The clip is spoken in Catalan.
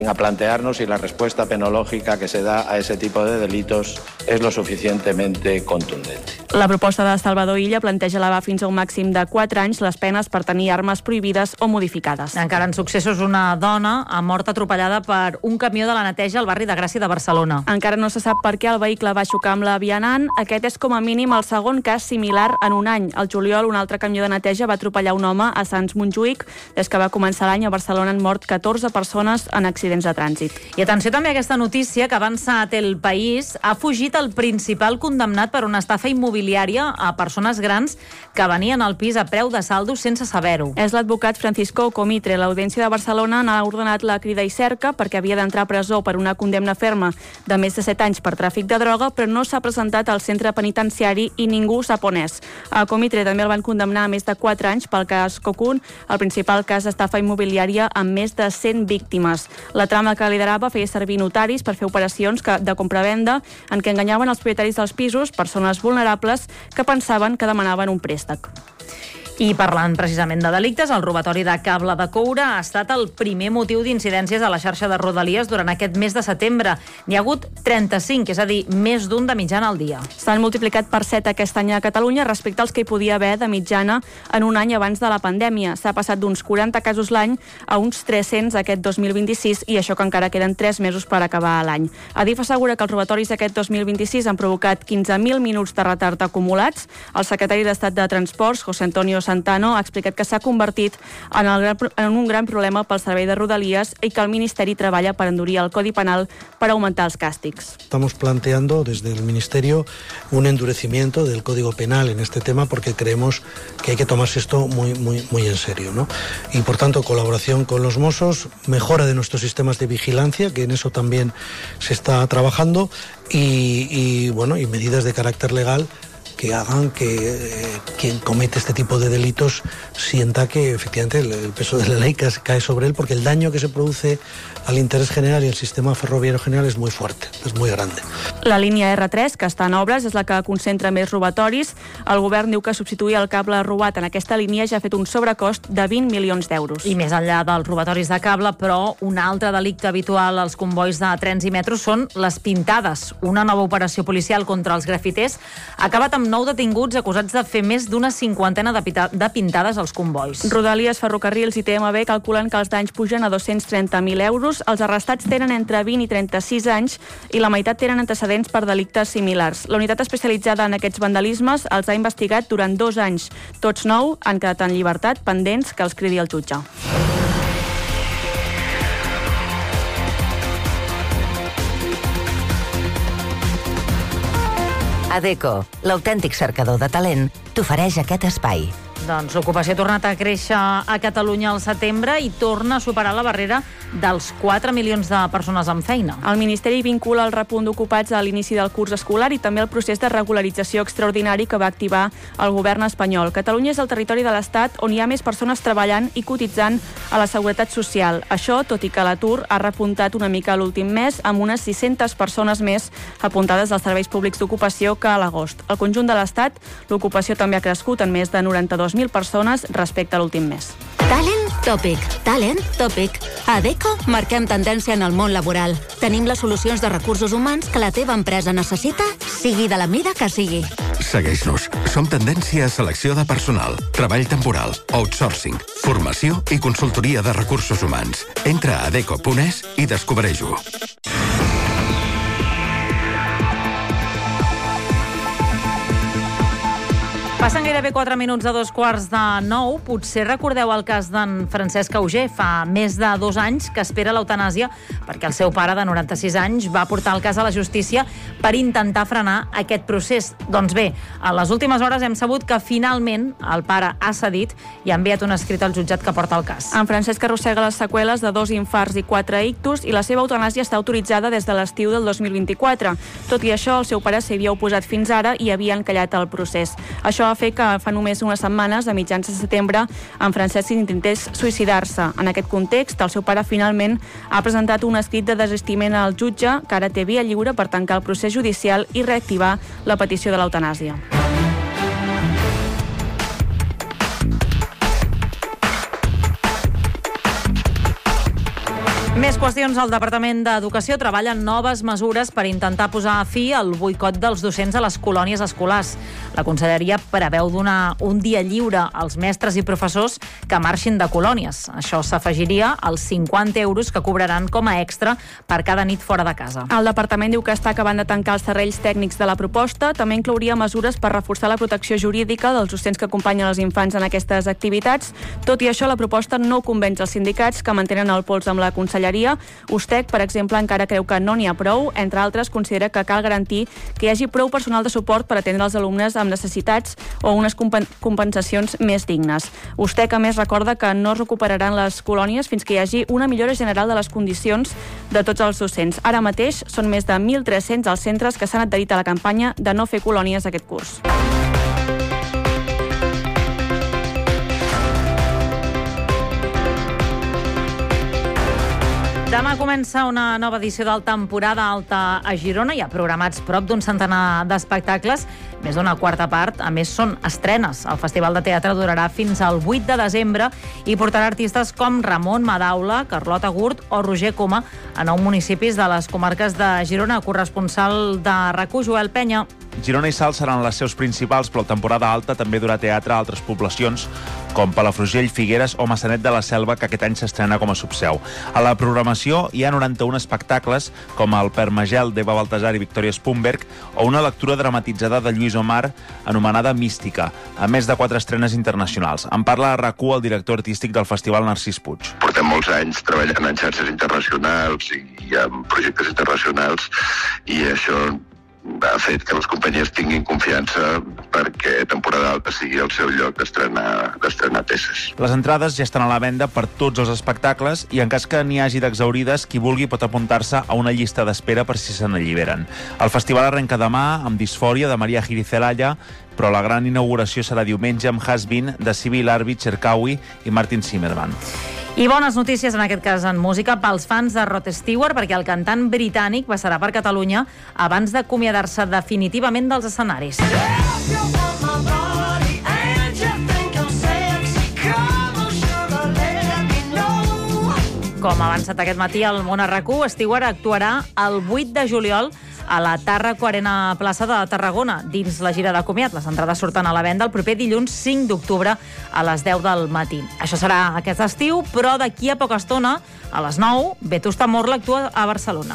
a plantearnos si la respuesta penológica que se da a ese tipo de delitos es lo suficientemente contundente. La proposta de Salvador Illa planteja elevar fins a un màxim de 4 anys les penes per tenir armes prohibides o modificades. Encara en successos, una dona ha mort atropellada per un camió de la neteja al barri de Gràcia de Barcelona. Encara no se sap per què el vehicle va xocar amb la vianant. Aquest és com a mínim el segon cas similar en un any. Al juliol, un altre camió de neteja va atropellar un home a Sants Montjuïc. Des que va començar l'any, a Barcelona han mort 14 persones en accidents de trànsit. I atenció també a aquesta notícia que avança a El País. Ha fugit el principal condemnat per una estafa immobiliària a persones grans que venien al pis a preu de saldo sense saber-ho. És l'advocat Francisco Comitre. L'Audiència de Barcelona n'ha ordenat la crida i cerca perquè havia d'entrar a presó per una condemna ferma de més de 7 anys per tràfic de droga, però no s'ha presentat al centre penitenciari i ningú sap on és. A Comitre també el van condemnar a més de 4 anys pel cas Cocoon, el principal cas d'estafa immobiliària amb més de 100 víctimes. La trama que liderava feia servir notaris per fer operacions de compra-venda en què enganyaven els propietaris dels pisos, persones vulnerables que pensaven que demanaven un préstec. I parlant precisament de delictes, el robatori de cable de coure ha estat el primer motiu d'incidències a la xarxa de Rodalies durant aquest mes de setembre. N'hi ha hagut 35, és a dir, més d'un de mitjana al dia. S'han multiplicat per 7 aquest any a Catalunya respecte als que hi podia haver de mitjana en un any abans de la pandèmia. S'ha passat d'uns 40 casos l'any a uns 300 aquest 2026 i això que encara queden 3 mesos per acabar l'any. Adif assegura que els robatoris d'aquest 2026 han provocat 15.000 minuts de retard acumulats. El secretari d'Estat de Transports, José Antonio Santano, ha explicat que s'ha convertit en un gran problema pel servei de Rodalies i que el Ministeri treballa per endurir el Codi Penal per augmentar els càstigs. Estamos planteando desde el Ministerio un endurecimiento del Código Penal en este tema porque creemos que hay que tomarse esto muy en serio, ¿no? Y por tanto, colaboración con los Mossos, mejora de nuestros sistemas de vigilancia, que en eso también se está trabajando, y medidas de carácter legal que hagan que quien comete este tipo de delitos sienta que efectivamente el peso de la ley cae sobre él, porque el daño que se produce al interés general y al sistema ferroviario general és muy fuerte, és muy grande. La línia R3, que està en obres, és la que concentra més robatoris. El govern diu que substituir el cable robat en aquesta línia ja ha fet un sobrecost de 20 milions d'euros. I més enllà dels robatoris de cable, però un altre delicte habitual als convois de trens i metros són les pintades. Una nova operació policial contra els grafiters ha acabat amb 9 detinguts acusats de fer més d'una 50 de pintades als convois. Rodalies, Ferrocarrils i TMB calculen que els danys pugen a 230.000 euros. Els arrestats tenen entre 20 i 36 anys i la meitat tenen antecedents per delictes similars. La unitat especialitzada en aquests vandalismes els ha investigat durant 2 anys. Tots 9 han quedat en llibertat, pendents que els cridi el jutge. Adecco, l'autèntic cercador de talent, t'ofereix aquest espai. Doncs l'ocupació ha tornat a créixer a Catalunya al setembre i torna a superar la barrera dels 4 milions de persones amb feina. El Ministeri vincula el repunt d'ocupats a l'inici del curs escolar i també el procés de regularització extraordinari que va activar el govern espanyol. Catalunya és el territori de l'Estat on hi ha més persones treballant i cotitzant a la Seguretat Social. Això, tot i que l'atur ha repuntat una mica l'últim mes, amb unes 600 persones més apuntades als serveis públics d'ocupació que a l'agost. Al conjunt de l'Estat, l'ocupació també ha crescut en més de 92.000 persones respecte a l'últim mes. Talent Tòpic. A Adecco marquem tendència en el món laboral. Tenim les solucions de recursos humans que la teva empresa necessita, sigui de la mida que sigui. Segueix-nos. Som tendència a selecció de personal, treball temporal, outsourcing, formació i consultoria de recursos humans. Entra a adecco.es i descobreix-ho. Passen gairebé 4 minuts a 8:45. Potser recordeu el cas d'en Francesc Auger. Fa més de 2 anys que espera l'eutanàsia perquè el seu pare, de 96 anys, va portar el cas a la justícia per intentar frenar aquest procés. Doncs bé, a les últimes hores hem sabut que finalment el pare ha cedit i ha enviat un escrit al jutjat que porta el cas. En Francesc arrossega les seqüeles de 2 infarts i 4 ictus i la seva eutanàsia està autoritzada des de l'estiu del 2024. Tot i això, el seu pare s'hi havia oposat fins ara i havia encallat el procés. Això va fer que fa només unes setmanes, a mitjans de setembre, en Francesc intentés suïcidar-se. En aquest context, el seu pare finalment ha presentat un escrit de desistiment al jutge, que ara té via lliure per tancar el procés judicial i reactivar la petició de l'eutanàsia. Més qüestions. El Departament d'Educació treballa en noves mesures per intentar posar fi al boicot dels docents a les colònies escolars. La Conselleria preveu donar un dia lliure als mestres i professors que marxin de colònies. Això s'afegiria als 50 euros que cobraran com a extra per cada nit fora de casa. El departament diu que està acabant de tancar els serrells tècnics de la proposta. També inclouria mesures per reforçar la protecció jurídica dels docents que acompanyen els infants en aquestes activitats. Tot i això, la proposta no convenç els sindicats, que mantenen el pols amb la Conselleria. USTEC, per exemple, encara creu que no n'hi ha prou. Entre altres, considera que cal garantir que hi hagi prou personal de suport per atendre els alumnes amb necessitats o unes compensacions més dignes. USTEC, a més, recorda que no es recuperaran les colònies fins que hi hagi una millora general de les condicions de tots els docents. Ara mateix són més de 1.300 els centres que s'han adherit a la campanya de no fer colònies aquest curs. Demà comença una nova edició del Temporada Alta a Girona. Hi ha programats prop d'un centenar d'espectacles, més d'una quarta part. A més, són estrenes. El Festival de Teatre durarà fins al 8 de desembre i portarà artistes com Ramon Madaula, Carlota Gurt o Roger Coma a 9 municipis de les comarques de Girona. Corresponsal de RAC1, Joel Penya. Girona i Salt seran les seus principals, però la temporada alta també durà teatre a altres poblacions com Palafrugell, Figueres o Maçanet de la Selva, que aquest any s'estrena com a subseu. A la programació hi ha 91 espectacles, com el Permagel d'Eva Baltasar i Victòria Spumberg, o una lectura dramatitzada de Lluís Omar anomenada Mística, a més de 4 estrenes internacionals. En parla a RAC1 el director artístic del festival, Narcís Puig. Portem molts anys treballant en xarxes internacionals i en projectes internacionals, i això ha fet que les companyies tinguin confiança perquè temporada alta sigui el seu lloc d'estrenar peces. Les entrades ja estan a la venda per tots els espectacles i en cas que n'hi hagi d'exaurides, qui vulgui pot apuntar-se a una llista d'espera per si se n'alliberen. El festival arrenca demà amb Disfòria de Maria Giri Celaya, però la gran inauguració serà diumenge amb Has-Been de Sibyl Arvid Cherkaoui i Martin Zimmerman. I bones notícies, en aquest cas en música, pels fans de Rod Stewart, perquè el cantant britànic passarà per Catalunya abans d'acomiadar-se definitivament dels escenaris. Com ha avançat aquest matí al Món a RAC1, Stewart actuarà el 8 de juliol a la Tàrraco Arena Plaça de Tarragona, dins la gira de comiat. Les entrades surten a la venda el proper dilluns 5 d'octubre a les 10 del matí. Això serà aquest estiu, però d'aquí a poca estona, a les 9, Vetusta Morla actua a Barcelona.